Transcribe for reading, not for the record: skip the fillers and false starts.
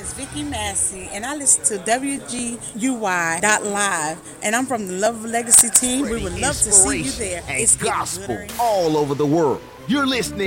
is Vicky Massey, and I listen to WGUY.live, and I'm from the Love Legacy team. We would love to see you Inspiration there. and It's getting gospel gooder. all over the world. You're listening